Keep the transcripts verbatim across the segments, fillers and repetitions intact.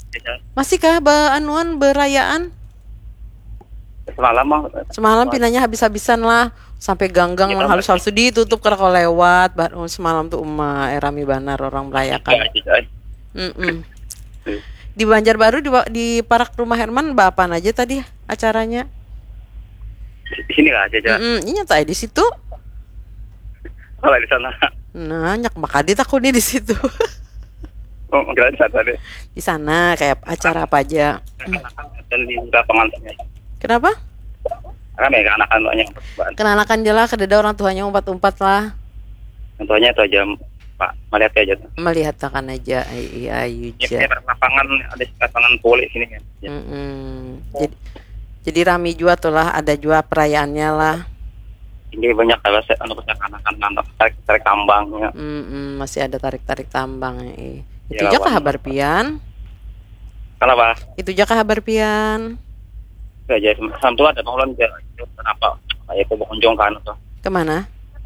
Masih kah ba anuan berayaan? Semalam mah. Semalam pinanya habis-habisan lah. Sampai ganggang Kita halus-halus ditutup karena kalau lewat. Baru semalam tuh Uma eh, rame banar orang merayakan. Mm-mm. Di Banjarbaru di, di Parak Rumah Herman bapan aja tadi acaranya. Di sini lah aja. Mm ini nyata di situ. Kalau di sana. Nah, nyak makadit aku nih di situ. Oh, enggak di sana deh. Di sana kayak acara apa aja. Dan di lapangan. Kenapa? Rame kan anak-anaknya yang percobaan. Kenanakan jelas kededa orang tuanya umpat-umpat lah. Contohnya itu aja Pak, melihat aja. Melihat akan aja iya Ya, aja. lapangan ada lapangan poli sini kan. Ya. Jadi jadi rame juga tuh lah, ada juga perayaannya lah. Ini banyak kalau saya anu anak-anak nambah tarik-tarik tambangnya. Mm-mm, masih ada tarik-tarik tambang eh. Itu Ya, aja kabar pian. Kenapa? Itu aja kabar pian. Ya, jadi samtu ada pengulangan itu kenapa? Kayak itu berkunjung kan tuh. Kemana?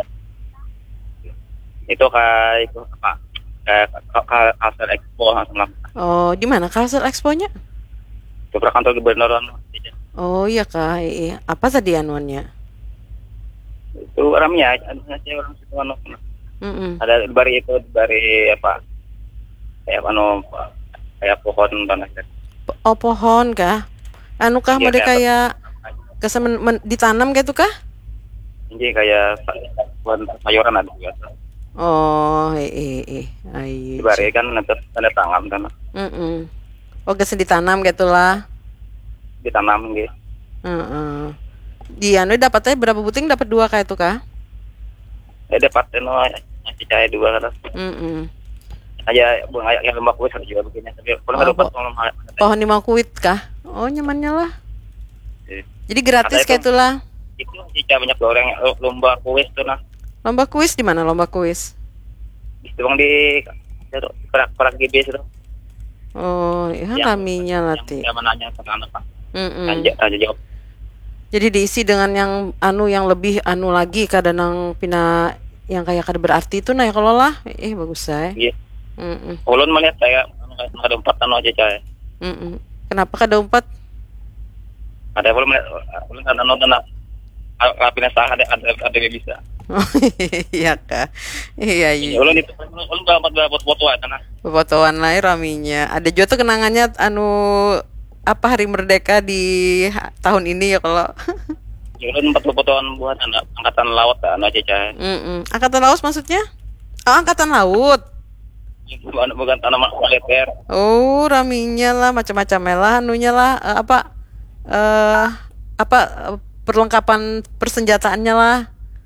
Itu kayak itu apa? Kayak Kalsel Expo sama. Oh, di mana Kalsel Expo-nya? Itu kantor gubernur. Oh iya kah, iya. Apa tadi anuannya? Itu ramnya ada orang situ anu. Mm-mm. Ada dari itu dari apa? Kayak anu kayak pohon tanah. Oh pohon kah? Anu kah Ya, mode kayak kayak kesemen men- ditanam gitu kah? Ini kayak pohon sayuran ada juga. Oh, eh eh eh. Ayo. Dibari kan nanti tanda tangan kan Mm-mm. Oh, gak ditanam gitu lah. ditanam gitu. Heeh. Di anu dapatnya berapa buting? Dapat dua kayak itu kah? Ya dapat anu ngasih cahaya dua kan. Mm-mm. Aja buang ayak yang lembak kuis ada juga begini. Tapi kalau Oh, dapat po- kalau pohon limau kuit kah? Oh, nyamannya lah. Eh, Jadi gratis Ada kayak itu. itulah. itu sih banyak orang yang lomba kuis tuh nah. Lomba kuis di mana lomba kuis? Itu bang di perak-perak G B itu. Oh, ya Yang- raminya lah ti. Yang nanya ke anak Pak. Mm-mm. Tanya tanya jawab. Jadi diisi dengan yang anu yang lebih anu lagi kadang nang pina yang kayak kada berarti itu nah ya kalau lah. Eh bagus saya. Iya. Mm-mm. Ulun melihat saya anu kayak ada empat anu aja cahaya. Mm-mm. Kenapa kada umpat? Ada ulun melihat ulun kan nonton nah. Rapina sah ada ada ada yang bisa. Oh, iya kah? Iya iya. Ulun itu ulun dapat dapat foto aja nah. Fotoan lah raminya. Ada juga tuh kenangannya anu apa hari merdeka di ha- tahun ini ya kalau. Ulun empat fotoan buat anak angkatan laut anu aja cahaya. Mm-mm. Angkatan laut maksudnya? Oh, angkatan laut. Bukan bukan tanaman militer. Oh, raminya lah macam-macam lah anunya lah eh, apa eh apa eh, perlengkapan persenjataannya lah.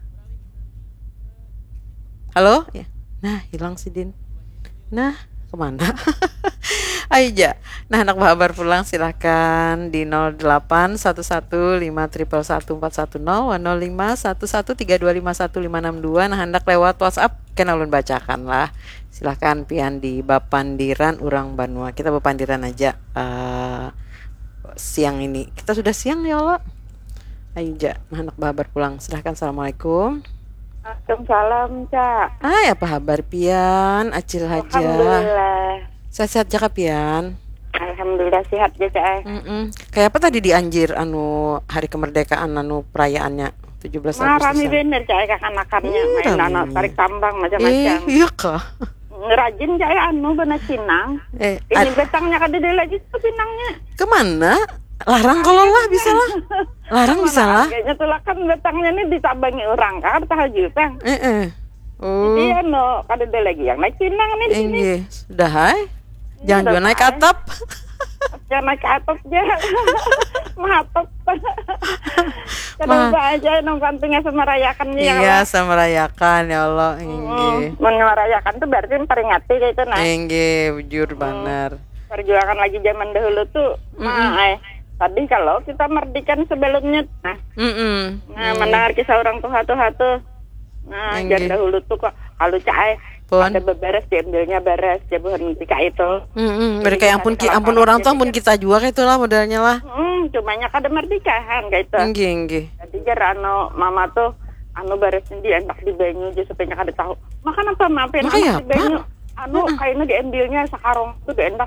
Halo? Ya. Nah, hilang si Din. Nah, kemana? Ayo ja. Nah, anak bahabar pulang silahkan di nol delapan satu satu lima satu satu empat satu nol nol lima satu satu tiga dua lima satu lima enam dua. Nah, hendak lewat WhatsApp kena ulun bacakan lah. Silahkan pian di Bapandiran Urang Banua. Kita Bapandiran aja eh, siang ini. Kita sudah siang ya Allah. Ayo ja. Nah, anak bahabar pulang silahkan. Assalamualaikum. Waalaikumsalam, Cak. Hai, apa kabar pian? Acil aja. Alhamdulillah. Sehat-sehat jaka pian. Alhamdulillah sehat ya, Cak. Mm-mm. Kayak apa tadi di Anjir anu hari kemerdekaan anu perayaannya tujuh belas Nah, rame Agustus. bener, Cak, kakak-anakannya Ih, main rame. anak tarik tambang Eh, macam-macam. iya kah? Ngerajin, Cak, anu bener Cinang. Eh, Ini ad- betangnya kada ada lagi tuh pinangnya. kemana? Larang kalau lah bisa lah. Larang bisa lah. Kayaknya tuh lah kan betangnya ini ditabangi orang kan, tahu juga. Eh, eh. Oh, Jadi anu kada ada lagi yang naik Cinang nih di sini. enggih. Sudah hai. Jangan Udah, juga naik Pak. atap. Jangan naik ke atas aja. Mahatop. Ma- Kenapa aja nong kantingnya sama rayakannya ya Iya, Allah. sama merayakan ya Allah. Enggih. Hmm, merayakan tuh berarti memperingati kayak itu nah. Enggih, bujur benar. Perjuangan lagi zaman dahulu tuh mah eh, tadi kalau kita merdikan sebelumnya nah, Mm-mm. nah mendengar kisah orang tua tuh tuh nah Enggih. zaman dahulu tuh kok kalau cai Pun. ada beberes diambilnya beres jabuhan ketika itu Mm-mm. Mereka yang ampun ki- ampun orang tua ampun kita juga kayak itulah modelnya lah. hmm cumanya kada merdekahan kayak itu Enggih, enggih. jadi jar anu mama tuh anu beresin di enak di banyu aja supaya kada tahu makan apa maafin Makanya anak di apa? banyu anu kayaknya diambilnya sekarang tuh di enak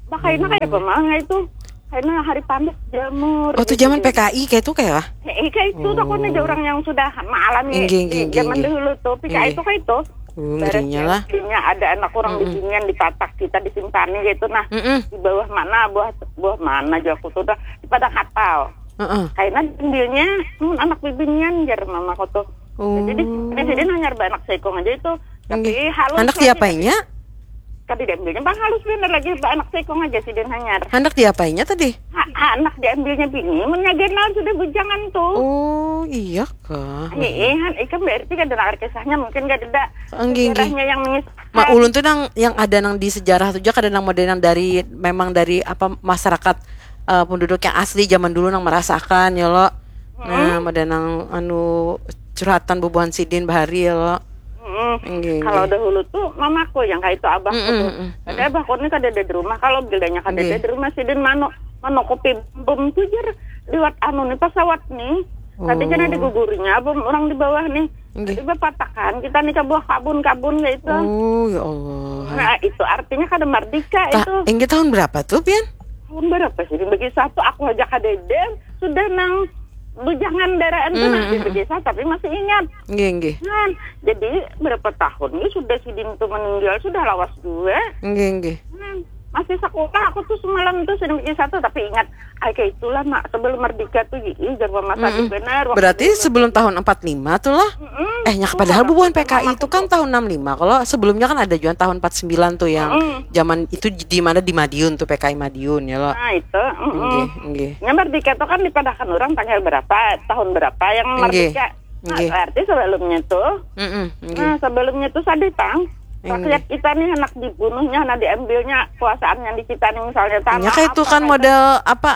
Makanya kayak pemanga itu. Karena hari panas jamur. Oh, itu gitu. zaman P K I kayak itu kayak lah. Eh, kayak itu tuh kan ada orang yang sudah mengalami Inggih, di inggih, zaman inggih. dahulu tuh. P K I Inggih. itu kayak itu. Uh, ngerinya lah. Beresnya ada anak orang di sini yang ditatak kita disimpani gitu. Nah, Mm-mm. di bawah mana, bawah bawah mana aja aku tuh udah di pada kapal. Heeh. Karena ambilnya hmm, anak bibinya jar mama aku tuh. Oh. Jadi presiden hanya anak sekong aja itu. Tapi Inggih. halus. Hendak lagi. diapainya? Tadi diambilnya bang halus bener lagi anak sekong aja sih dan hanyar. Hendak diapainya tadi? Ha, ha, anak diambilnya bini, menyagenal sudah bujangan tuh. Oh, iya kah? Iya, han, ikan berarti kan ada kisahnya mungkin gak ada Enggih, enggih. sejarahnya yang mengis. Mak ulun tuh nang yang ada nang di sejarah tuh juga ada nang model nang dari memang dari apa masyarakat eh, penduduk yang asli zaman dulu nang merasakan ya lo. Nah, model nang anu curhatan bubuhan Sidin Bahari ya lo. Mm. Enggih, Kalau enggih. dahulu tuh mamaku yang kayak itu abahku Mm, mm, tuh. mm, Ada abahku ini kan ada di rumah. Kalau bildanya kan ada Enggih. di rumah sih dan mano mano kopi bom tuh jar lewat anu nih pesawat nih. Tadi kan ada gugurnya, bom orang di bawah nih. Enggih. Jadi bapatakan kita nih ke buah kabun-kabun ya itu. Oh, ya Allah. Nah itu artinya kan ada merdeka Tah, itu. enggak tahun berapa tuh, Pian? Tahun berapa sih? Bagi satu aku aja kadeden sudah nang bujangan daraan tuh Mm, nanti mm, bagi satu tapi masih ingat. Enggih, enggih. Nah, jadi berapa tahun ini sudah si Dintu meninggal sudah lawas dua. Enggih, enggih. Nah, masih sekolah aku tuh semalam tuh sudah bagi satu tapi ingat ay kayak itulah mak sebelum merdeka tuh ih jarwa masa Mm-mm. benar. waktu Berarti dulu. sebelum tahun empat puluh lima tuh lah. Mm-mm. Eh, nyak padahal bubuhan P K I itu kan tahun enam puluh lima. Kalau sebelumnya kan ada juga tahun empat puluh sembilan tuh yang Mm. zaman itu di mana di Madiun tuh P K I Madiun ya lo. Nah itu. mm-mm. Enggih, enggih. Ya merdeka itu kan dipadahkan orang tanggal berapa, tahun berapa yang Enggih. merdeka. Nah, Enggih. berarti sebelumnya tuh, Mm-mm, enggih. nah sebelumnya tuh sadetang. Enggih. Rakyat kita nih anak dibunuhnya, anak diambilnya kekuasaan yang di kita nih misalnya tanah. Ya kayak itu apa, kan kayak model apa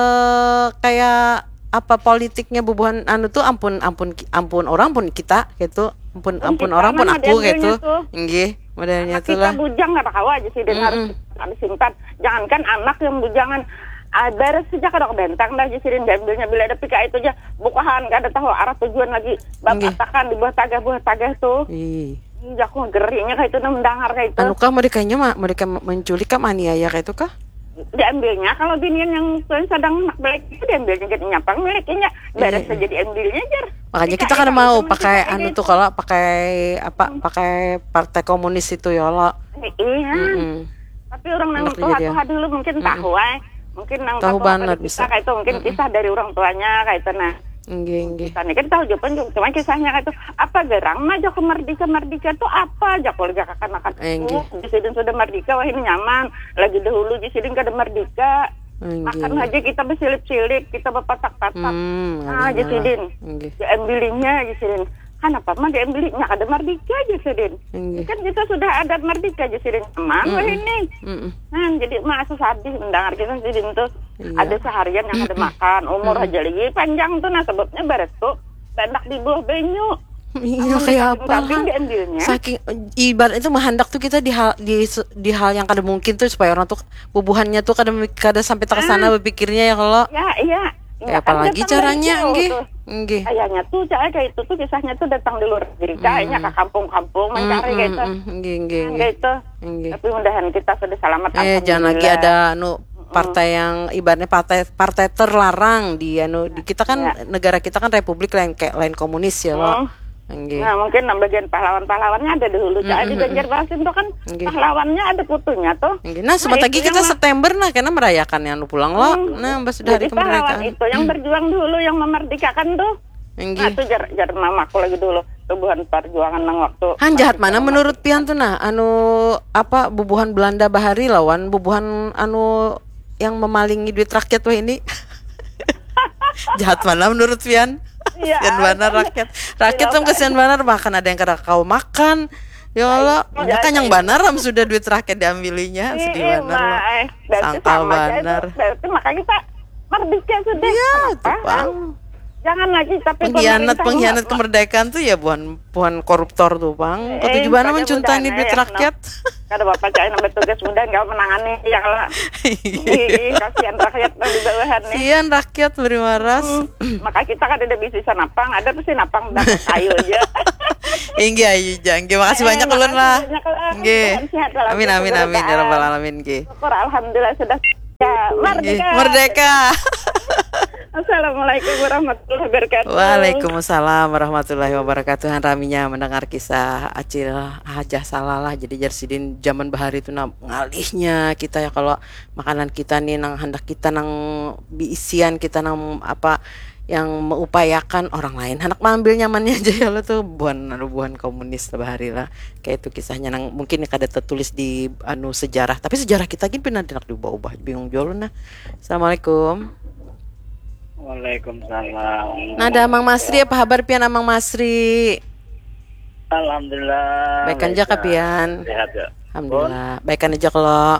eh kayak apa politiknya bubuhan anu tuh ampun ampun ampun orang pun kita gitu ampun Ampun ampun kita orang pun mah aku diambilnya gitu tuh. nggih modelnya anak tuh kita lah bujang nggak tahu aja sih dan Mm-mm. harus harus simpan. Jangankan anak yang bujangan, ada sejak ada bentang dah jisirin diambilnya bila ada pika itu aja bukahan gak ada tahu arah tujuan lagi Nggih. bapatakan di buah tagah buah tagah tuh. ih Ih, aku ngerinya kayak itu mendengar kayak itu. anu kah mereka-nya mah mereka menculik kah maniaya kayak itu kah Diambilnya kalau binian yang sedang nak balik itu diambilnya jadi nyapang miliknya beres Iya. saja diambilnya jar. makanya Pika kita kan itu mau cuma pakai kita anu ini. tuh kalau pakai apa pakai partai komunis itu ya lo Iya. Mm-mm. Tapi orang nang Enak tua jadi ya. tua dulu mungkin tahu ay. Mungkin nang Tahu tahu banget apa bisa. kisah kayak itu mungkin kisah dari orang tuanya kayak itu nah. nggih nggih Tadi kan tahu jawaban juga, cuma kisahnya kayak itu apa gerang mah jauh ke merdeka merdeka tuh apa aja keluarga kakak-kakak Enggih. oh, Jisidin sudah merdeka wah ini nyaman lagi dahulu Jisidin kada merdeka makan nggih aja kita bersilip-silip kita berpatak-patak hmm ah ngalinya lah. Jisidin nggih diambilinya Jisidin kan apa mah diambilinya ada merdeka Jisidin nggih kan kita sudah ada merdeka Jisidin aman wah Mm-mm. ini Mm-mm. nah jadi masa sadis mendengar kita Jisidin tuh Iya. ada seharian yang ada makan umur aja lagi panjang tuh nah sebabnya beres tuh banyak di buah benyu. Iya Amun kayak dikasih apa? kambing diambilnya. Saking ibarat itu menghendak tuh kita di hal di di hal yang kada mungkin tuh supaya orang tuh bubuhannya tuh kada kada sampai tersana berpikirnya ya kalau Ya iya. kayak Kan apalagi datang caranya dari jauh nggih. tuh. Nggih. Kayaknya tuh cak kayak itu tuh kisahnya tuh datang di luar negeri kayaknya ke kampung-kampung mencari Mm, kayak itu. mm, mm, Nggih nggih Nah, nggih. kayak itu. Nggih. Tapi mudahan kita sudah selamat Eh jangan lagi alhamdulillah. ada anu partai yang ibaratnya partai partai terlarang di anu di kita kan Ya. negara kita kan republik lain kayak lain komunis ya loh. Hmm. Nggih. Nah mungkin nah, bagian pahlawan-pahlawannya ada dulu cak di Banjarmasin tuh kan Nggih. pahlawannya ada fotonya tuh. Nggih. Nah, sebentar lagi itu kita yang- September nah karena merayakan yang pulang lo. Hmm. Nah, mbak sudah hari Jadi pahlawan kemerdekaan. itu yang berjuang dulu yang memerdekakan tuh. Nah Nggih. itu jar jar mamaku lagi dulu tubuhan perjuangan nang waktu. Han jahat mana menurut Pian tuh nah anu apa bubuhan Belanda Bahari lawan bubuhan anu yang memalingi duit rakyat wah ini jahat mana menurut Pian? Iya. Kasian benar rakyat rakyat tuh kasihan benar bahkan ada yang kada kau makan ya Allah Iya, kan yang iya. benar am sudah duit rakyat diambilinya sedih benar lo. Sangkal benar. Berarti makanya kita merdeka sudah. Iya Kenapa? tuh Bang. Jangan lagi, tapi Pengkhianat pemerintah pengkhianat mah- kemerdekaan tuh ya buan buan koruptor tuh bang. Eh, Ketujuh mana makanya mencuntangi mudah, duit eh, rakyat. Kada bapak cai nambah tugas mudah nggak menangani ya lah. Ih, kasihan rakyat di bawahan nih. Sian rakyat beri waras. Hmm, maka kita kan ada bisa napang, ada pasti napang dapat kayu aja. Inggi ayu jang. Makasih Eh, banyak ulun makasih lah. banyak lah. Inggi. Tuhan sehat dalam Amin amin amin ya keberadaan. rabbal alamin Inggi. Syukur alhamdulillah sudah ya, Inggi. merdeka. Merdeka. Assalamualaikum warahmatullahi wabarakatuh. Waalaikumsalam warahmatullahi wabarakatuh. Han raminya mendengar kisah Acil Hajah Salalah. Jadi Jarsidin zaman bahari itu nah, ngalihnya kita ya kalau makanan kita nih nang hendak kita nang biisian kita nang apa yang mengupayakan orang lain hendak mengambil nyamannya aja ya lo tuh buan anu buan komunis bahari lah kayak itu kisahnya nang mungkin kada tertulis di anu sejarah tapi sejarah kita gini pernah dinak diubah-ubah bingung jolo nah. Assalamualaikum. Waalaikumsalam. Nada Amang Masri apa kabar pian Amang Masri? Alhamdulillah. Baikan aja kapian. Sehat ya. Alhamdulillah. Baikan aja kalau.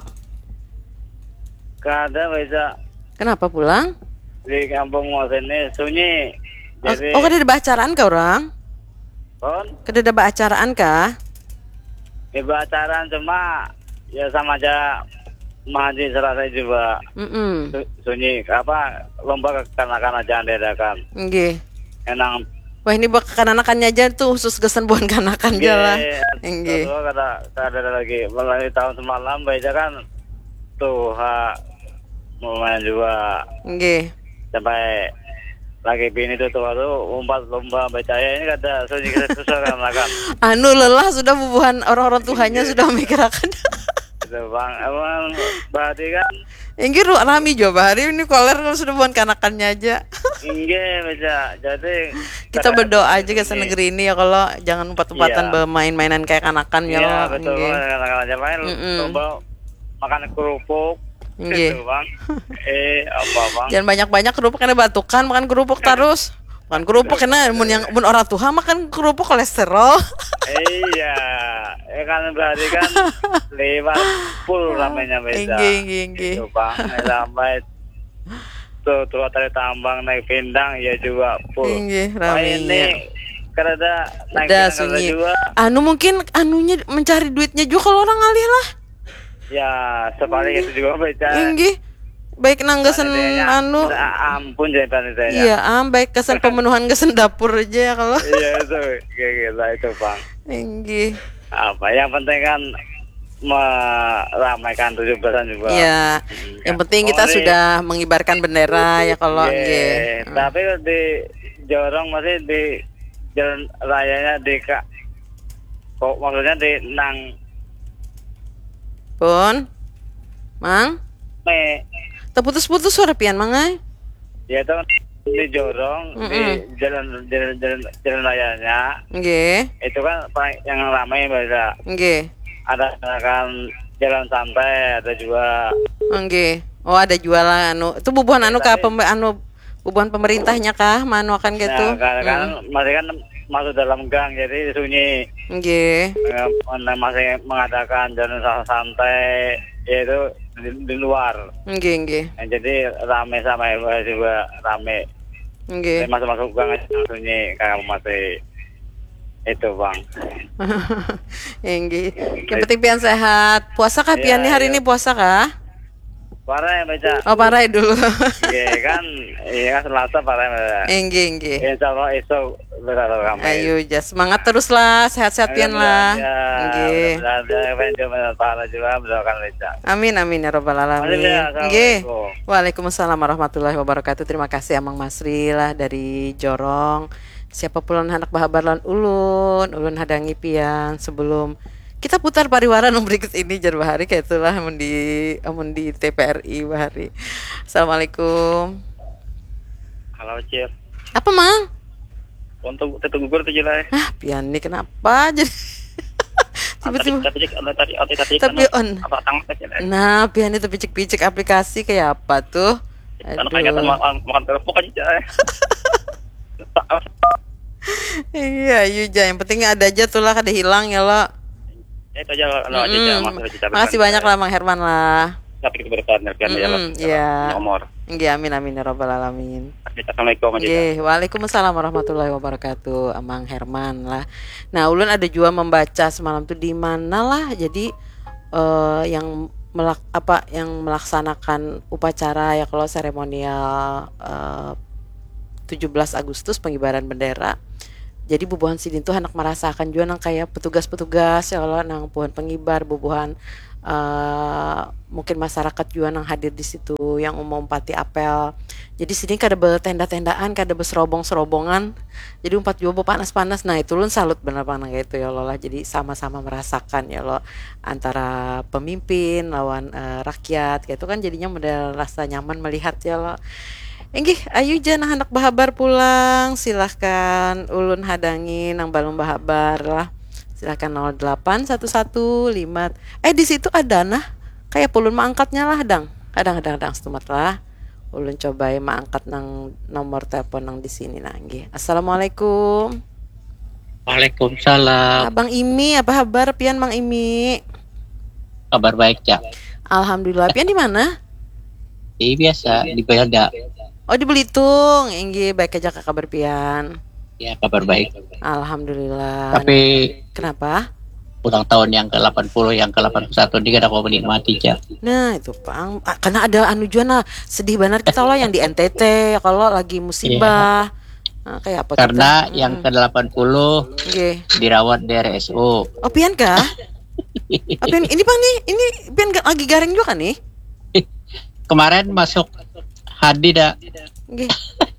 Kada bisa Kenapa pulang? di kampung mau sini sunyi. Oh, Jadi oh kada ada acaraan kah orang? kon Kada ada acaraan kah? di acaraan cuma ya sama aja Mahaji Selasa juga Mm-mm. su- sunyi apa lomba kekanak-kanak aja diadakan. Nggih. Enang Wah ini buat kekanakannya aja tuh khusus kesan buat kanakan aja lah. Nggih. Kedua kada kada ada lagi melalui tahun semalam baca kan tuh ha mau main juga Nggih. sampai lagi bini tuh tuh umpat lomba baca ini kada sunyi kita susah kan kan. Anu lelah sudah bubuhan orang-orang Tuhannya sudah memikirkan. Itu bang emang berarti kan Nggih ru rami coba hari ini koler kalau sudah buat kanakannya aja. inge baca jadi Kita kada- berdoa aja ke negeri ini ya kalau jangan umpat-umpatan Iya. bermain-mainan kayak kanakan ya Iya loh. betul Nggih. kanakan aja main Mm-mm. lomba makan kerupuk Nggih. gitu bang eh apa bang Jangan banyak-banyak kerupuk karena batukan makan kerupuk terus. Makan kerupuk karena mun yang mun orang tua makan kerupuk kolesterol. iya ya kan berarti kan lewat full namanya beda Inggih, inggih, inggih. itu bang sampai tuh tuh tadi tambang naik pindang ya juga full Inggih, Wah, raminya. ini kerada naik Udah pindang kerada sunyi. juga Anu mungkin anunya mencari duitnya juga kalau orang alih lah. ya sebalik itu juga baca Inggih. Baik nanggasan anu. ampun jadi panitanya Iya, am baik kesan pemenuhan kesan dapur aja ya kalau. iya itu kayak gitu itu bang Inggih. apa yang penting kan meramaikan tujuh belasan juga Iya. Yang penting kita Oh, ini- sudah mengibarkan bendera ya kalau Iya, nggih. tapi di Jorong masih di jalan rayanya di kak kok maksudnya di nang Pun. Mang, me terputus-putus suara pian mangai. ya itu di Jorong di Mm-mm. jalan jalan jalan, jalan rayanya Nggih. itu kan paling yang ramai biasa Nggih. ada kan jalan santai ada juga Nggih. Oh, ada jualan anu. Itu bubuhan anu kah pem, anu bubuhan pemerintahnya kah? Manu akan gitu. nah, kan, kan masih kan masuk dalam gang jadi sunyi. Nggih. Eh, masih mengadakan jalan santai yaitu di, di luar. Nggih, nggih. Nah, jadi rame sama ibu juga rame. Nggih. Masuk masuk gang aja sunyi kayak masih itu bang. Nggih. Yang penting pian sehat. Puasa kah pian Iya, nih hari iya. ini puasa kah? Parah ya baca. Oh, parah dulu. Iya kan, iya kan Selasa parah ya. Nggih, nggih. Insya Allah esok berada kami. Ayo, jas semangat terus lah, sehat-sehat pian lah. Nggih. Mudah-mudahan para juga mendoakan Leca. Amin amin ya robbal alamin. Alhamdulillah, Nggih. Assalamualaikum. Waalaikumsalam warahmatullahi wabarakatuh. Terima kasih Amang Masri lah dari Jorong. Siapa pula anak bahabar lan ulun, ulun hadangi pian sebelum kita putar pariwara nomor berikut ini jar bahari kayak itulah amun di amun di T P R I bahari. Assalamualaikum. Halo Cip. Apa Mang? Untuk tetap gugur tuh jelas. Ah, pian nih kenapa jadi tiba-tiba Tapi cek ada tadi ada tadi Tapi on. apa tang aja. nah pian itu picik-picik aplikasi kayak apa tuh? Kan kayak makan makan kerupuk aja. Iya, Yuja. Yang penting ada aja tuh lah, kada hilang ya lo. Itu aja kalau aja Mm-mm. masalah kita. Makasih banyak lah Mang Herman lah. Tapi kita berpartner kan ya Mm-mm, iya. nomor. Nggih, amin amin ya rabbal alamin. Assalamualaikum. Nggih, waalaikumsalam warahmatullahi wabarakatuh. Amang Herman lah. Nah, ulun ada juga membaca semalam tuh di mana lah. Jadi eh, yang melak apa yang melaksanakan upacara ya kalau seremonial eh, tujuh belas Agustus pengibaran bendera. Jadi bubuhan sidin tuh anak merasakan juga nang kayak petugas-petugas ya Allah nang bubuhan pengibar, bubuhan eh, mungkin masyarakat juga nang hadir di situ yang umum pati apel. Jadi sidin kada bertenda-tendaan, kada berserobong-serobongan. Jadi umpat juga panas-panas. Nah, itu lun salut bener panang kayak itu ya Allah lah. Jadi sama-sama merasakan ya Allah antara pemimpin lawan eh, rakyat gitu kan jadinya model rasa nyaman melihat ya Allah. Enggih, ayo jangan anak bahabar pulang. Silahkan ulun hadangi nang balung bahabar lah. Silahkan nol delapan satu satu lima. Eh di situ ada nah. Kayak pulun maangkatnya lah dang. Kadang-kadang dang setumat lah. Ulun cobain maangkat nang nomor telepon nang di sini nah nggih. Assalamualaikum. Waalaikumsalam. Abang Imi, apa kabar pian Mang Imi? Kabar baik, Cak. Alhamdulillah. Pian di mana? Di biasa di Belanda. Oh di Belitung. Enggih, baik aja Kak kabar pian. Ya, kabar baik. Alhamdulillah. Tapi Kenapa? ulang tahun yang ke delapan puluh, yang ke delapan puluh satu ini kan aku menikmati, Cak. Nah itu Pang, Ah, karena ada anu juga nah sedih banget kita lah yang di N T T kalau lagi musibah. Nah, kayak apa Karena kita? yang ke delapan puluh Nggih. dirawat di R S U. Oh pian kah? Oh, pian, ini Pang nih, ini pian ga- lagi garing juga kan nih? Kemarin masuk Hadi dah. Nggih.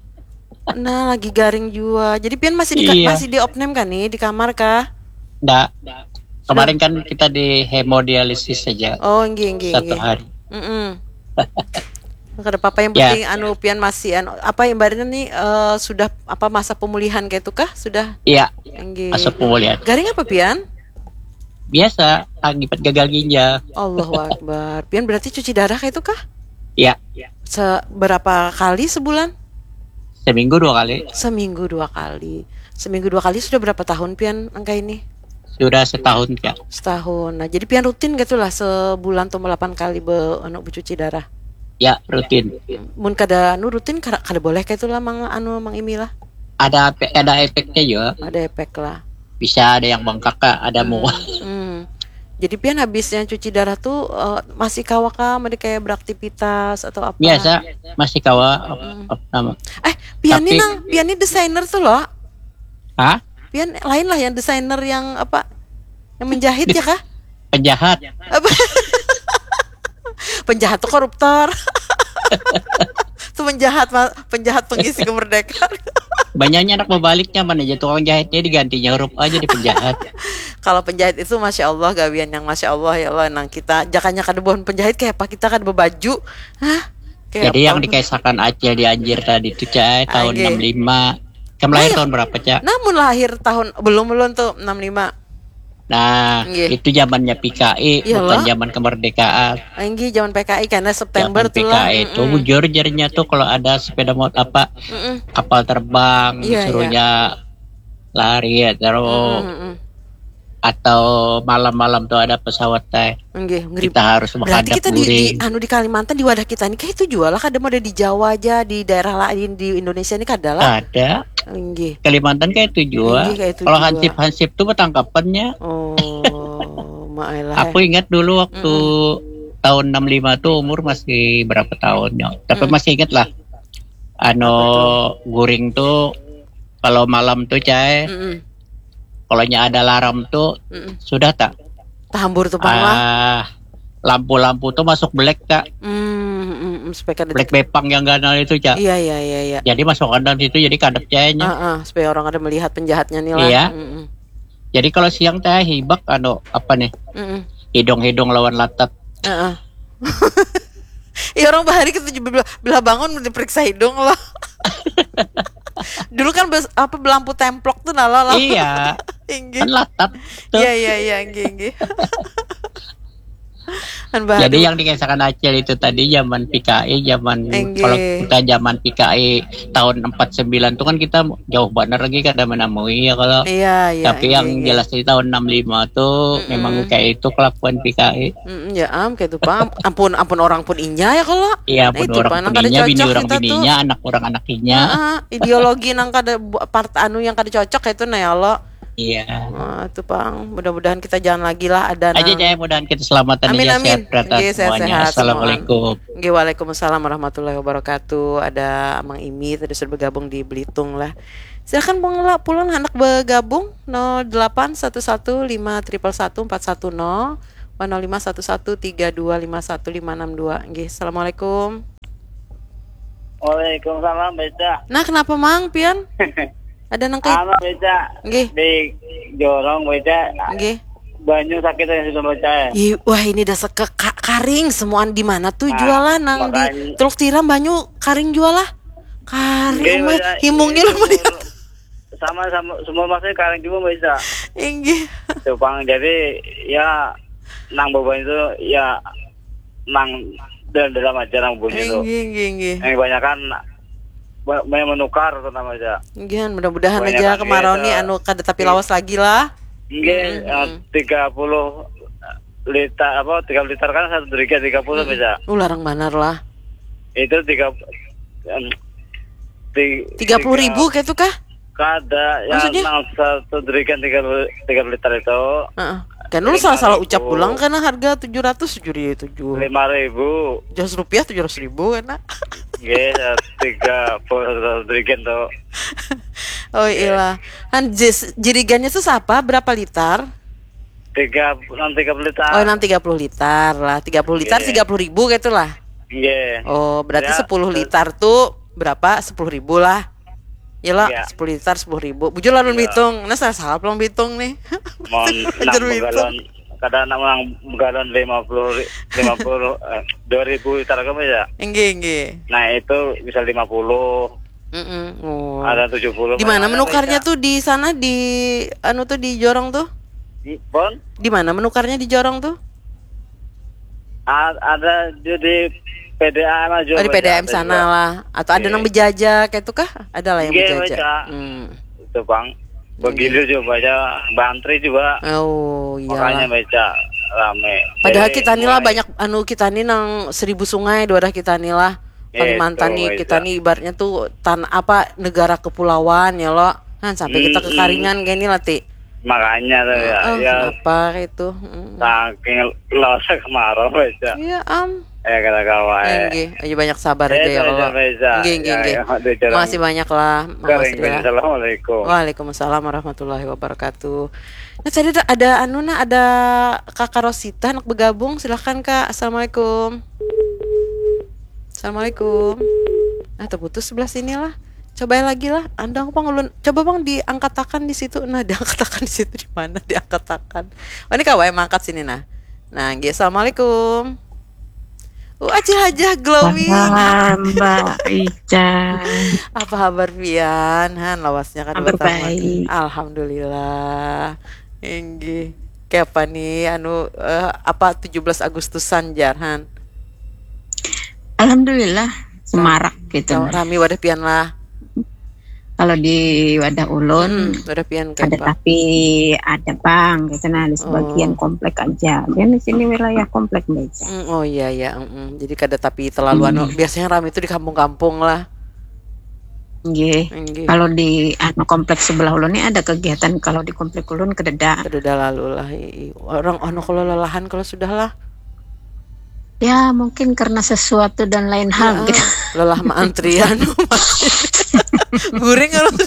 Nah lagi garing juga. Jadi pian masih di ka- Iya. masih di opname kan nih di kamar kah? Nggak. Kemarin kan kita di hemodialisis saja Oh nggih nggih satu nggih. hari. Mm-mm. Kada apa yang Ya. penting anu pian masih anu apa yang barunya nih eh, sudah apa masa pemulihan kayak itu kah? Sudah. Iya, Nggih. masuk pemulihan. Garing apa pian? Biasa akibat gagal ginjal. Allahu Akbar. Pian berarti cuci darah kayak itu kah? Iya, Seberapa kali sebulan? seminggu dua kali. Seminggu dua kali. Seminggu dua kali sudah berapa tahun pian angka ini? Sudah setahun, Cak. Setahun. Nah, jadi pian rutin gitu lah sebulan atau delapan kali be anu bercuci darah. Ya, rutin. Mun kada anu rutin kada, kada boleh kayak itulah mang anu mang imi lah. Ada ada efeknya juga. Ada efek lah. Bisa ada yang bengkak, Kak, ada mual. Hmm. Jadi pian habisnya cuci darah tuh eh, masih kawaka masih kayak beraktivitas atau apa? Biasa masih kawa apa, apa nama? Eh, pian ini Tapi- nang pian ini desainer tuh loh. Hah? Pian lain lah yang desainer yang apa? Yang menjahit ya kah? Penjahat. Apa? Penjahat tuh koruptor. Tuh penjahat Ma- penjahat pengisi kemerdekaan. Banyaknya anak membaliknya mana aja tukang jahitnya digantinya huruf aja di penjahat. Kalau penjahit itu masya Allah gawian yang masya Allah ya Allah nang kita jakanya kada bohon penjahit kayak apa kita kada berbaju. Hah? Kayak Jadi apa? yang dikaisakan Aceh di Anjir tadi itu Cak tahun Oke. enam puluh lima. Kamu lahir tahun berapa, Cak? Namun lahir tahun belum belum tuh enam puluh lima. Nah, Nggih. itu zamannya P K I, Iyalah. bukan zaman kemerdekaan. Anggi zaman P K I karena September Zaman tuh lah. P K I itu bujur jarinya tuh kalau ada sepeda motor apa Mm-mm. kapal terbang Iya, suruhnya lari ya, terus Mm-mm. atau malam-malam tuh ada pesawat teh. Anggi, ngeri. Kita harus Berarti menghadap kita di, di guring. anu di Kalimantan di wadah kita ini kayak itu jual lah kada mau ada di Jawa aja di daerah lain di Indonesia ini kada lah. Ada Anggi. Kalimantan kayak itu juga. Iya, kayak itu Kalau juga. hansip-hansip tuh petangkapannya. Oh, maelah. Aku ingat dulu waktu tahun enam puluh lima tuh umur masih berapa tahunnya. Tapi masih ingat lah. Ano guring tuh kalau malam tuh Cai, Mm-mm. kalau ada alarm tuh Mm-mm. sudah tak. Tahambur tuh Bang lah. Ah, lampu-lampu tuh masuk black Kak. Hmm, mm, mm, supaya kada Black bepang yang ganal itu Cak. Iya iya iya iya. Jadi masuk kanan situ jadi kadep Cainya. Ah, ah, supaya orang ada melihat penjahatnya nih lah. Iya. Mm-mm. Jadi kalau siang teh hibak ano apa nih? Mm-mm. Hidung-hidung lawan latat. Ah, ah. Iya orang bahari kita juga bila, bila bangun udah diperiksa hidung loh. Dulu kan bes, apa lampu templok tuh nala lah. Iya. Inggi. Kan latat tuh. Iya iya iya inggi inggi. Kan bah, Jadi yang dikisahkan Acil itu tadi zaman P K I, zaman Engge. kalau kita zaman P K I tahun empat puluh sembilan itu kan kita jauh benar lagi kada menemui ya kalau. iya iya. Tapi engge, yang engge. jelas di tahun enam puluh lima tuh Mm-mm. memang kayak itu kelakuan P K I. Mm, ya am kayak itu Pak. Ampun ampun orang pun inya ya kalau. Iya, Nah, pun itu, orang Pak, nang kada puninya, bini cocok orang kita tuh. bininya, anak orang anakinya. Heeh, ideologi nang kada bu- part anu yang kada cocok kayak itu nah ya Allah. Iya. Nah, itu Bang, mudah-mudahan kita jangan lagi lah ada Aja nang. jaya mudahan kita selamatan Amin, aja amin. sehat rata Nggih, semuanya. sehat-sehat Assalamualaikum. Nggih, Waalaikumsalam warahmatullahi wabarakatuh. Ada Mang Imi tadi sudah bergabung di Belitung lah. Silakan Bang La pulang anak bergabung nol delapan satu satu lima satu satu empat satu nol nol lima satu satu tiga dua lima satu lima enam dua. Nggih, Assalamualaikum. Waalaikumsalam beca. Nah, kenapa Mang Pian? Ada nang kait? Anu beca. Nggih. Di jorong beca. Nggih. Banyak sakit yang sudah beca. ya. Ih, wah ini dasar ke ka- karing semuaan di mana tuh Nah, jualan nang di makanya- Teluk Tiram banyak karing jual lah. Karing Nggih, mah beca. himungnya Ini lu mah semua- sama sama semua masnya kalian juga beca. Inggih. Tupang jadi ya nang beban itu ya nang dalam dalam aja nang bunyi itu. Inggih, inggih, inggih. Yang kebanyakan ba- banyak menukar tuh namanya. Inggihan, mudah-mudahan Banyak aja kan, kemarau gitu. nih anu kada tapi lawas lagi lah. Enggak, Mm-mm. tiga puluh liter apa tiga puluh liter kan satu deriga tiga puluh bisa. Uh, larang banar lah. Itu tiga Tiga puluh ribu kayak itu kah? Kada yang Maksudnya? nang satu derigan tiga puluh tiga puluh liter itu Heeh. Kan lu salah-salah ucap ulang karena harga tujuh ratus tujuh tujuh lima ribu. ratus rupiah tujuh ratus ribu kan? Enggak, tiga puluh satu derigan tuh. Oh iya. Kan jes- jirigannya tuh siapa? Berapa liter? Tiga nang tiga puluh liter. Oh, nang tiga puluh liter lah. tiga puluh liter Iya. tiga puluh ribu gitu lah. Enggak. Oh, berarti Ya, sepuluh terus- liter tuh berapa? Sepuluh ribu lah. Ya lah, Iya. sepuluh liter sepuluh ribu. Bujur lah lu Iya. hitung. Nah, salah salah belum hitung nih. Mau Ajar nang hitung. galon kadang nang galon lima puluh lima puluh eh, dua ribu liter kan ya. Enggak, enggak. Nah itu bisa lima puluh, Mm-mm. Oh. ada tujuh puluh. Di mana menukarnya tuh di sana di anu tuh di Jorong tuh? Di Bon, Di mana menukarnya di Jorong tuh? a- ada di, di P D A M aja. Oh, di P D M sana lah. Atau ada Iya. nang bejaja kayak itu kah? Ada lah yang Iya, bejaja. baca. Hmm. Itu Bang. Begitu juga baca Bantri juga. Oh, Makanya iya. baca rame. Padahal Jadi, kita nih lah mulai- banyak anu kita nih nang seribu sungai daerah kita nih lah. Iya, Kalimantan itu, nih Waiza. kita nih ibaratnya tuh tan apa negara kepulauan ya lo. Kan sampai kita ke Mm-mm. Karingan gini lah ti. Makanya tuh ya, Oh, ya kenapa itu? Mm. saking losa kemarau baca. Iya am. Ya kata kawan. Nggih, aja banyak sabar aja Eh, ya baca, Allah. baca. Nggih, nggih, Ya, nggih. ya, di jalan Masih banyak lah, Mas Garing, Ria. Assalamualaikum. Waalaikumsalam warahmatullahi wabarakatuh. Nah, tadi ada- ada anu nah ada Kakak Rosita nak bergabung, silahkan Kak. Assalamualaikum. Assalamualaikum. Nah, terputus sebelah sini lah. Cobain lagi lah. Anda bang ulun. Coba bang diangkat-akan di situ. Nah, diangkat-akan di situ di mana? Diangkat-akan. Oh, ini kawai mangkat sini nah. Nah, nggih, assalamualaikum. Uh, acih aja glowing. Salam Mbak Ica. Apa kabar Pian? Han, lawasnya kan Kabar bertambah. baik. Alhamdulillah. Enggih. Kayak apa nih anu eh, apa tujuh belas Agustusan jar Han? Alhamdulillah semarak gitu. Kau rami wadah pian lah. Kalau di wadah ulun Hmm, wadah pian ada kayak apa? tapi ada bang gitu nah di sebagian komplek aja. Dan di sini wilayah komplek Mbak Ica. Hmm, oh iya ya. mm, Jadi kada tapi terlalu anu. Biasanya rami itu di kampung-kampung lah. Nggih. Enggih. Kalau di anu komplek sebelah ulun ini ada kegiatan kalau di komplek ulun kededa. Kada dah lalu lah. i- i- Orang anu kalau lelahan kalau sudah lah. Ya mungkin karena sesuatu dan lain hal Ya, gitu. lelah ma antrian. Guring kalau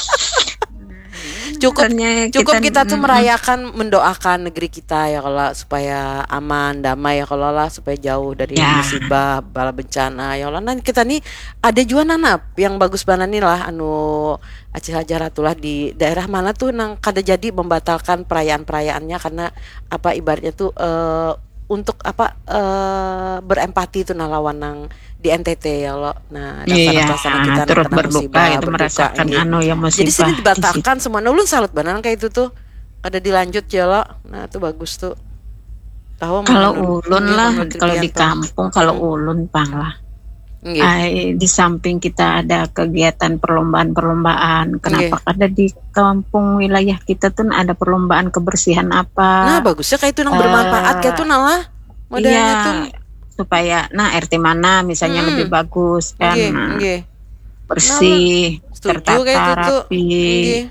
cukup Makanya cukup kita, tuh mm, merayakan mendoakan negeri kita ya kalau supaya aman damai ya kalau lah supaya jauh dari Ya. musibah bala bencana ya Allah. Nah kita nih ada juga nanap yang bagus banget nih lah anu Aceh Hajaratulah di daerah mana tuh nang kada jadi membatalkan perayaan-perayaannya karena apa ibaratnya tuh eh, untuk apa eh, berempati tuh nah lawan nang di N T T ya Allah. Nah Iya, laksana-laksana kita nang turut kena berduka musibah, itu berduka, merasakan ini. anu yang musibah. Jadi sini di situ. dibatalkan semua. Nah, ulun salut beneran kayak itu tuh. Ada dilanjut ya lo. Nah, itu bagus tuh. Tahu Kalau menurut ulun ini lah, menurut kalau di Tripianto. kampung, kalau ulun pang lah. Nggih. Ai, di samping kita ada kegiatan perlombaan-perlombaan, kenapa ada di kampung wilayah kita tuh ada perlombaan kebersihan Nah, apa? bagusnya kayak itu nang bermanfaat kayak itu nalah. Modelnya Iya, tuh. supaya nah R T mana misalnya Mm-mm. lebih bagus kan, Nggih, nah, nggih. bersih, Setuju tertata kayak itu tuh. rapi. Nggih.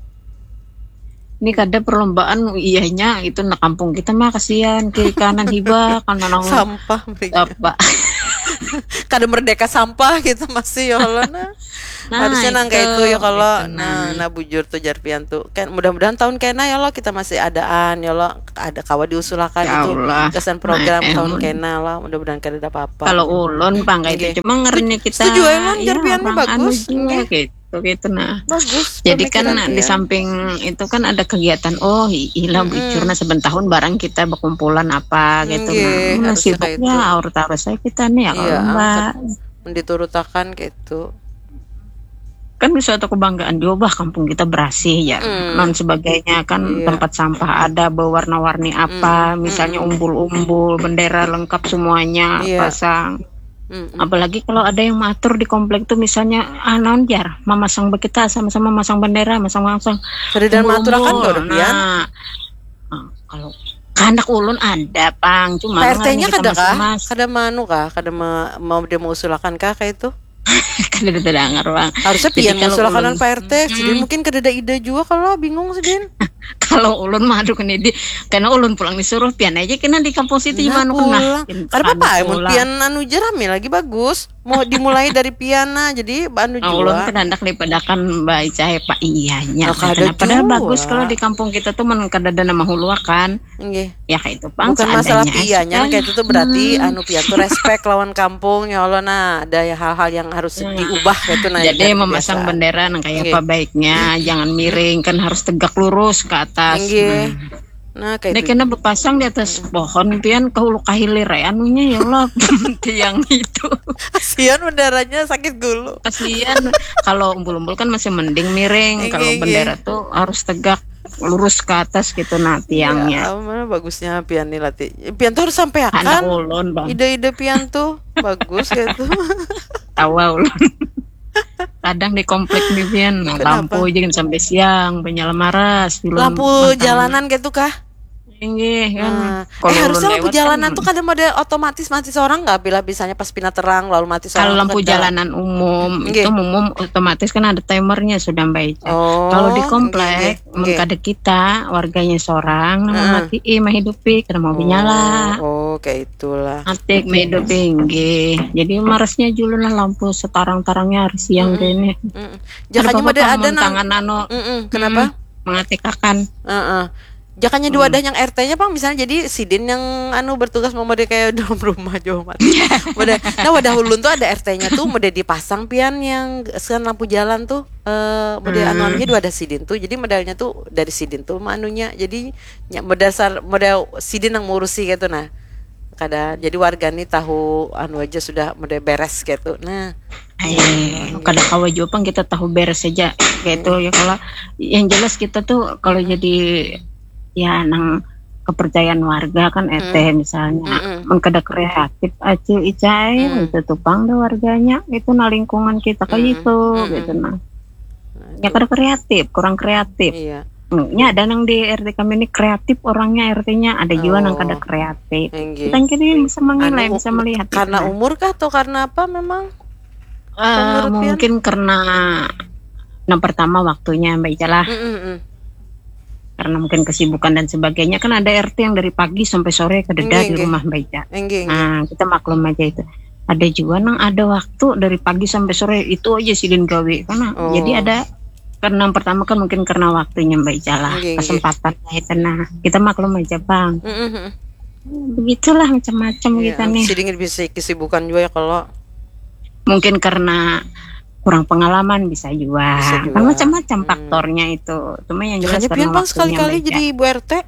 Ini kada perlombaan iyanya itu na kampung kita mah kasihan kiri kanan hibah kan nang Sampah. apa. Kada merdeka sampah gitu masih ya Allah nah. Nah, Harusnya nang itu, kayak itu ya kalau gitu, nah nah. nah bujur tuh Jarpian tuh kan mudah-mudahan tahun kena ya Allah kita masih adaan ya Allah ada kawa diusulkan Ya itu Allah. kesan program Nah, tahun emun. kena lah mudah-mudahan kada ada apa-apa. Kalau ulun pang kayak Nggih. itu cuma ngerni kita. Setuju, Elon, iya, Jarpian mah orang bagus. anu juga, Nggih. gitu gitu nah. Bagus. Jadi kan pemikiran di Pian. samping itu kan ada kegiatan oh ilah Mm-mm. bujurna sebentahun barang kita berkumpulan apa gitu Nggih, nah. Nah, harusnya kayak sibuknya itu. aur taruh saya kita nih ya Iya, kalau Mbak. Menditurutakan gitu. Kan suatu kebanggaan juga bah kampung kita bersih ya Mm. non sebagainya kan Iya. tempat sampah ada berwarna-warni apa Mm. misalnya Mm. umbul-umbul bendera lengkap semuanya Iya. pasang. Mm-mm. Apalagi kalau ada yang matur di komplek tuh misalnya ah naon jar memasang kita sama-sama masang bendera masang-masang Kada dan maturakan umbul-umbul. gak udah Pian? Nah, ah, kalau kandak ulun ada pang cuma P R T-nya kita kada kah? mas-mas Kada manu kah? Kada ma- mau dia mengusulkan kah kayak itu? kada terdengar bang. Harusnya Jadi pian kalau mengusulkan ulun- P R T. Sidin mungkin kada ada ide juga kalau bingung Sidin. Kalau ulun mah aduh kena di karena ulun pulang disuruh pian aja kena di kampung situ Nah, gimana pulang. kena. Kada apa-apa, mun pulang. pian anu jerami lagi bagus. Mau dimulai dari piana jadi anu Nah, ulun juga. kan hendak dipadakan Mbak Ica pak iyanya. Oh, kada Padahal jua. bagus kalau di kampung kita tuh men kada ada nama huluakan. Nggih. Ya kayak itu pang Bukan masalah seadanya pianya aja. kayak itu tuh berarti Hmm. anu pian tuh respect lawan kampung ya Allah nah ada ya hal-hal yang harus diubah kayak itu nah. Jadi dari memasang kebiasaan. bendera nah kayak Nggih. apa baiknya jangan miring kan harus tegak lurus ke atas. Nggih. Hmm. Nah kayak Nek itu. kena berpasang di atas pohon pian ke hulu kahilir ya anunya ya Allah tiang itu. Kasihan benderanya sakit gulu. Kasihan kalau umbul-umbul kan masih mending miring, kalau Iya, iya. bendera tuh harus tegak lurus ke atas gitu nah tiangnya. Ya, mana bagusnya pian nih latih. Pian tuh harus sampai Anak akan ulun bang, ide-ide pian tuh bagus gitu. tawa ulun. Kadang di komplek nih pian, nah, Kenapa? lampu jangan sampai siang, penyala maras. film Lampu matang. jalanan gitu kah? Tinggi kan. Nah, Kalau eh ulun harusnya lampu lewat jalanan kan, tuh kadang model otomatis mati seorang nggak bila bisanya pas pina terang lalu mati seorang. kalau tuh lampu kan jalanan umum Nggih. itu umum otomatis kan ada timernya sudah baik. Oh, Kalau di nggih, komplek nggih. mengkade kita warganya seorang Heeh. nama mati mah hidupi karena mau nyala. Oh, kayak itulah. Atik medo tinggi. Jadi marasnya julu lah lampu setarang-tarangnya harus siang gini. Mm-mm. Jakanya model ada nang. tangan anu Mm-mm, Kenapa? mengatikakan. Heeh. Jakanya dua ada yang R T-nya Bang misalnya jadi Sidin yang anu bertugas mau mode kayak dalam rumah jauh mati. Mode, nah wadah ulun tuh ada R T-nya tuh mode dipasang pian yang sekarang lampu jalan tuh eh mode anu anunya dua ada Sidin tuh. Jadi modalnya tuh dari Sidin tuh mah anunya. Jadi nya berdasar model Sidin yang ngurusi gitu nah. Kada jadi warga nih tahu anu aja sudah mode beres gitu. Nah, Eh, kadang kawa jopang kita tahu beres saja gitu ya kalau yang jelas kita tuh kalau jadi ya nang kepercayaan warga kan E T misalnya Mm-mm. mengkada kreatif aja icai Mm. itu tupang deh warganya itu nah lingkungan kita kayak Mm. itu Mm-mm. gitu nah ya kada kreatif kurang kreatif iya. nya ada nang di R T kami ini kreatif orangnya R T-nya ada juga nang Oh. kada kreatif Enggih. kita kira bisa menilai Anu, bisa melihat karena itu. umur kah atau karena apa memang? Eh, menurut Pian? mungkin karena yang pertama waktunya Mbak Ica lah Mm-mm-mm. karena mungkin kesibukan dan sebagainya kan ada R T yang dari pagi sampai sore kededa Nggih, di nggih. rumah Mbak Ica. Enggih, enggih. Nah kita maklum aja itu ada juga nang ada waktu dari pagi sampai sore itu aja sidin gawe karena Oh. jadi ada karena yang pertama kan mungkin karena waktunya Mbak Ica lah Nggih, nggih. kesempatannya itu nah kita maklum aja bang Mm-mm. begitulah macam-macam Iya, kita nih sedikit bisa kesibukan juga ya kalau mungkin karena kurang pengalaman bisa juga, Bisa juga. kan macam-macam Hmm. faktornya itu cuma yang jelas Jangan karena pian Bang waktunya sekali-kali Mbak Ica. jadi ibu R T.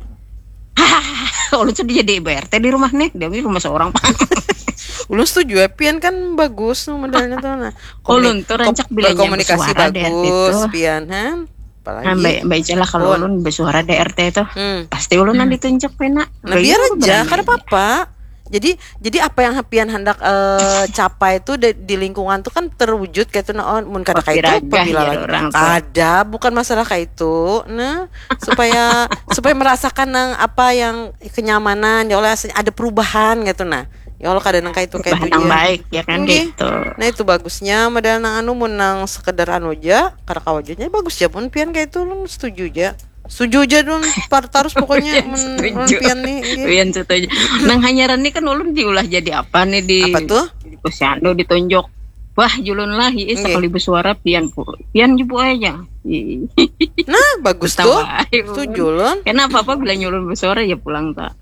Oh lu sudah jadi ibu R T di rumah nih dia di rumah seorang pak. Ulun setuju ya pian kan bagus tuh modelnya tuh nah. Ulun tuh rancak kom- bilangnya berkomunikasi bersuara deh, bagus itu. pian han. apalagi. Nah, Mbak Mbak Ica lah kalau Pun. ulun bersuara D R T itu Hmm. pasti ulun nanti ditunjuk pena. Nah, biar aja, karena apa-apa. Jadi jadi apa yang pian hendak eh, capai itu di, di lingkungan tuh kan terwujud kayak itu nah mun kada kayak itu Pagiragah pabila ya lagi. orang tuh. Ada, bukan masalah kayak itu. Nah, supaya supaya merasakan nang apa yang kenyamanan ya Allah ada perubahan gitu nah. Ya Allah kadang kayak itu kayak Bahan itu yang ya. baik ya kan Nggih. gitu. Nah itu bagusnya modal nang anu mun nang sekedar anu aja karena kawajanya bagus ya mun pian kayak itu lu setuju aja. Setuju aja dun par tarus pokoknya mun mun Setuju. pian nih. nggih. Pian setuju. Nang hanyaran ini kan ulun diulah jadi apa nih di Apa tuh? di posyandu ditunjuk. Wah julun lah iya Nggih. sekali bersuara pian pu. Pian jubu aja. Ih, Nah bagus tuh. tawa aja, ulun. Setuju lun. Kenapa apa bila nyulun bersuara ya pulang tak.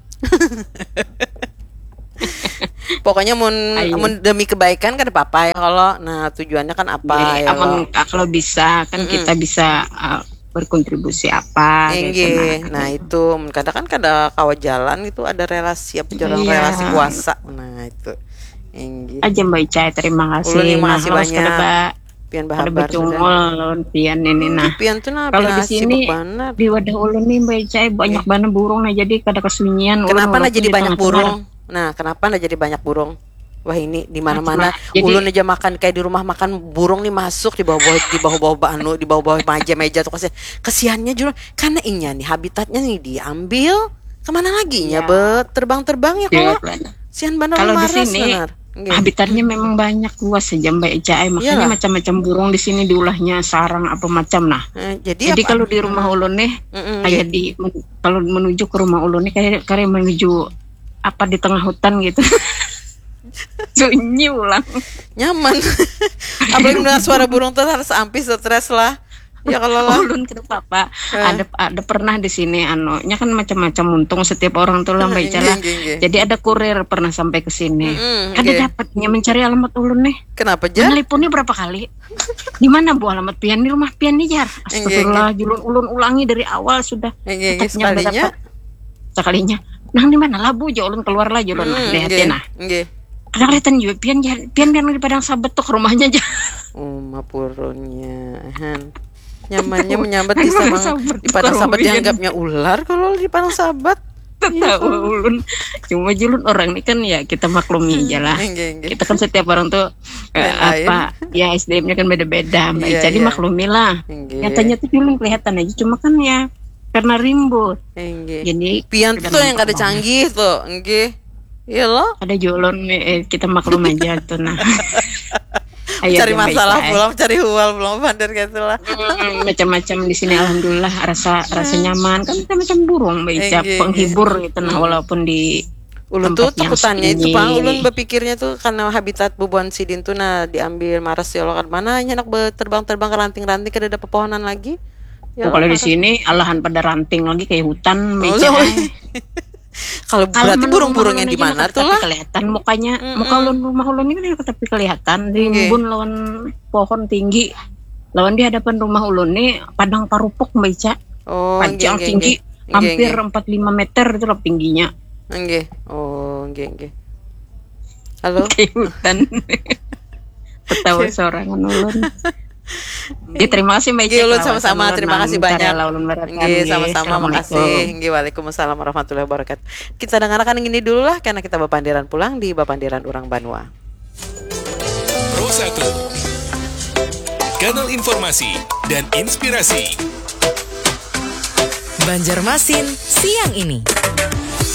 Pokoknya mun Ayo. mun demi kebaikan kan apa ya kalau nah tujuannya kan apa Jadi, ya aman, Allah. kalau bisa kan kita bisa uh, berkontribusi apa gitu. Enggih. Nah, Nah itu mun kadang kan kada kawa jalan itu ada relasi apa jalan Iya. relasi kuasa. Nah itu. Enggih. aja Mbak Ica terima kasih. Ulun terima Nah, kasih kalau banyak. sekada Mbak Pian ada bahabar bercungul lawan pian ini nah. Pian tuh nah Kalau pian di asik sini banget. di wadah ulun nih Mbak Ica banyak banget burung nah jadi kada kesunyian. Kenapa ulun nah walaupun jadi di banyak tengah-tengah. burung? Nah, kenapa nah jadi banyak burung? Wah ini di mana-mana Jadi- ulun aja makan kayak di rumah makan burung nih masuk di bawah-bawah di bawah-bawah anu di bawah-bawah meja-meja tuh kasihan. Kesiannya juga karena inya nih habitatnya nih diambil kemana lagi nya Ya. bet terbang-terbang ya Iya, kalau Plan. sian bandar Kalau di maras sini, benar. Nggih. Habitatnya memang banyak luas saja Mbak Ica makanya Iyalah. macam-macam burung di sini diulahnya sarang apa macam nah. Eh, jadi Jadi apa? kalau di rumah ulun nih Mm-mm, kayak di men- kalau menuju ke rumah ulun nih kayak kayak menuju apa di tengah hutan gitu. Sunyi ulang. nyaman. Apalagi mendengar suara burung tuh harus ampis stres lah. Ya kalau lah. Ulun ke papa Eh. ada ada pernah di sini anu nya kan macam-macam untung setiap orang tuh lah Mbak Ica lah. Nggih, nggih, nggih. Jadi ada kurir pernah sampai ke sini. Mm-mm, Ada nggih. dapatnya mencari alamat ulun nih. Kenapa aja? Meneleponnya berapa kali? Di mana Bu alamat pian di rumah pian nih Jar? Astagfirullah, julun ulun ulangi dari awal sudah. Nggih, nggih, Tetapnya udah sekalinya. dapat. Sekalinya. Nah di mana lah Bu? Jo ulun keluar lah julun nah, Hmm, lihat nggih, nah. nggih. Ada kelihatan juga pian Jar, pian pian di Padang Sabet tuh ke rumahnya aja. Oh, mapurunnya. Han. Nyamannya menyambat di Padang sama Sabat di Padang tuh Sabat rumahnya. dianggapnya ular kalau di Padang Sabat. Tahu ulun. Cuma julun orang ini kan ya kita maklumi aja lah. Nggih, nggih. Kita kan setiap orang tuh eh, Lain-lain. apa ya S D M-nya kan beda-beda Mbak. Iya, Jadi iya. maklumi lah. Nggih. Nyatanya tuh julun kelihatan aja cuma kan ya karena rimbut. Nggih. Jadi Pian kita tuh yang kada nongkrong. canggih tuh. Nggih. Iya loh. Ada julun eh, kita maklum aja tuh nah. Ayo, Cari Mbak masalah Ica. pulang, cari hual pulang bandar gitu lah. Mm, macam-macam di sini alhamdulillah rasa rasa nyaman kan kita macam burung Mbak Ica Nggih, penghibur gitu nah walaupun di Ulun tuh tempat yang takutannya itu sunyi. Pang, ulun berpikirnya tuh karena habitat bubuan sidin tuh nah diambil maras ya Allah kan mana nya nak terbang-terbang ke ranting-ranting kada ada pepohonan lagi. Ya Tuh, kalau Allah, di sini alahan pada ranting lagi kayak hutan Mbak Oh, Ica. oh. Kalau Kalau berarti menurut burung-burung yang ulun di aja mana maka tuh tapi lah? kelihatan mukanya Mm-mm. muka ulun rumah ulun ini kan tapi kelihatan Nggih. rimbun lawan pohon tinggi lawan di hadapan rumah ulun nih padang parupuk Mbak Ica Oh, panjang nggih, tinggi nggih, nggih. hampir Nggih, empat lima meter itu lah tingginya nggih. Nggih. Oh, nggih, nggih. Halo. kayak hutan ketawa sorangan ulun. Ya, terima kasih Mbak Ica. Nggih, ulun kawasan sama-sama. ulun Terima nang kasih Karya banyak. Ulun Barakan. Nggih, Nggih, sama-sama. Assalamualaikum. Makasih. Nggih, waalaikumsalam warahmatullahi wabarakatuh. Kita dengarkan yang ini dulu lah karena kita bapandiran pulang di Bapandiran Urang Banua. Pro satu Kanal informasi dan inspirasi. Banjarmasin siang ini.